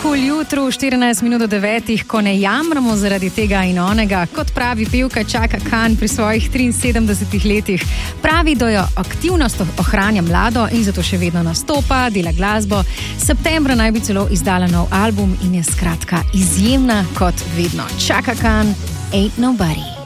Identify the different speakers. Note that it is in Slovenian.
Speaker 1: kul jutru, 14 minut do 9, ko ne jamramo zaradi tega in onega, kot pravi pevka Chaka Khan pri svojih 73 letih. Pravi, da jo aktivnost ohranja mlado in zato še vedno nastopa, dela glasbo. Septembra naj bi celo izdala nov album in je skratka izjemna kot vedno. Chaka Khan, Ain't Nobody.